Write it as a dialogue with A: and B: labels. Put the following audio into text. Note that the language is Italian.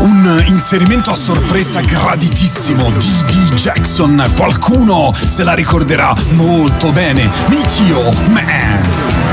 A: un inserimento a sorpresa graditissimo di D. Jackson. Qualcuno se la ricorderà molto bene. Meet Your Man.